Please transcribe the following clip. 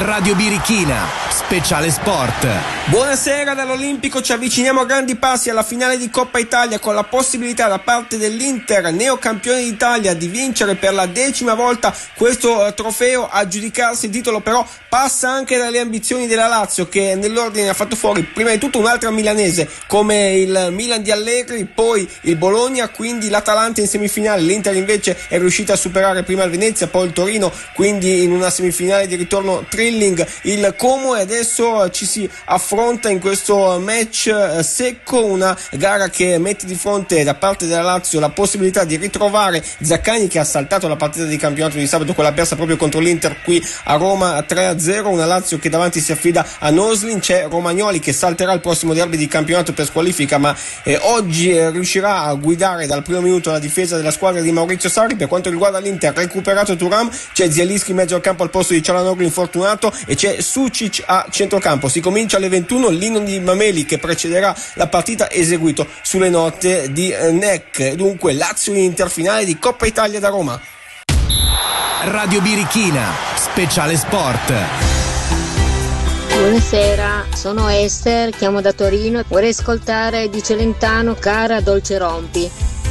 Radio Birichina, speciale sport. Buonasera dall'Olimpico, ci avviciniamo a grandi passi alla finale di Coppa Italia con la possibilità da parte dell'Inter, neocampione d'Italia, di vincere per la 10ª volta questo trofeo. A giudicarsi il titolo però passa anche dalle ambizioni della Lazio, che nell'ordine ha fatto fuori prima di tutto un'altra milanese come il Milan di Allegri, poi il Bologna, quindi l'Atalanta in semifinale. L'Inter invece è riuscita a superare prima il Venezia, poi il Torino, quindi in una semifinale di ritorno thrilling il Como, e adesso ci si affronta in questo match secco, una gara che mette di fronte da parte della Lazio la possibilità di ritrovare Zaccagni, che ha saltato la partita di campionato di sabato, quella persa proprio contro l'Inter qui a Roma 3-0, una Lazio che davanti si affida a Noslin. C'è Romagnoli che salterà il prossimo derby di campionato per squalifica, ma oggi riuscirà a guidare dal primo minuto la difesa della squadra di Maurizio Sarri. Per quanto riguarda l'Inter, recuperato Thuram, c'è Zielinski in mezzo al campo al posto di Çalhanoğlu infortunato e c'è Sucic a centrocampo. Si comincia alle 21, l'inno di Mameli che precederà la partita eseguito sulle note di NEC. Dunque Lazio-Inter, finale di Coppa Italia da Roma. Radio Birichina, speciale sport. Buonasera, sono Esther, chiamo da Torino. Vorrei ascoltare di Celentano Cara Dolce Rompi.